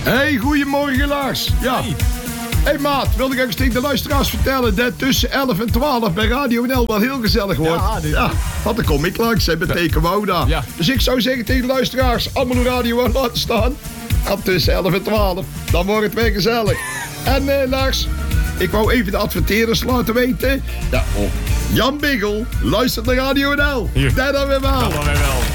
Hey, goedemorgen Lars. Ja. Hey maat, wilde ik even tegen de luisteraars vertellen dat tussen 11 en 12 bij Radio NL wel heel gezellig wordt. Ja, want dan kom ik langs, hè, met Teken Wouda. Ja. Dus ik zou zeggen tegen de luisteraars, allemaal de radio aan laten staan. En tussen 11 en 12, dan wordt het weer gezellig. En Lars, ik wou even de adverteerders laten weten. Ja, Jan Biggel luistert naar Radio NL. Dat dan weer wel.